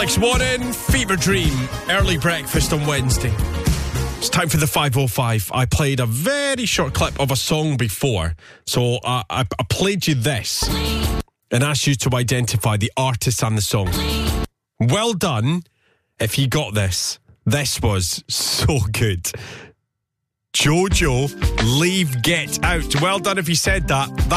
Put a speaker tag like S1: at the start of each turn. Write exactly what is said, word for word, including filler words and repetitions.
S1: Alex Warren, Fever Dream, early breakfast on Wednesday. It's time for the five oh five. I played a very short clip of a song before, so uh, I, I played you this and asked you to identify the artist and the song. Well done if you got this. This was so good. Jojo, Leave Get Out. Well done if you said that. that